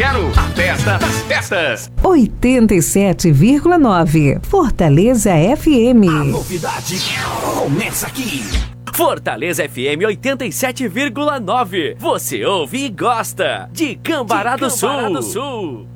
quero a festa das festas. 87,9 Fortaleza FM. A novidade começa aqui. Fortaleza FM 87,9. Você ouve e gosta de Cambará do Sul.